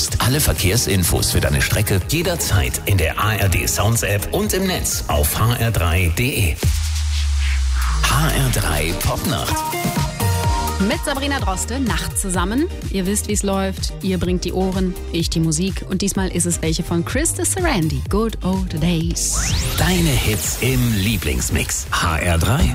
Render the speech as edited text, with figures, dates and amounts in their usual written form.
August. Alle Verkehrsinfos für deine Strecke jederzeit in der ARD Sounds App und im Netz auf hr3.de. HR3 Popnacht. Mit Sabrina Droste, Nacht zusammen. Ihr wisst, wie es läuft. Ihr bringt die Ohren, ich die Musik. Und diesmal ist es welche von Krista Sarandon. Good Old Days. Deine Hits im Lieblingsmix. HR3.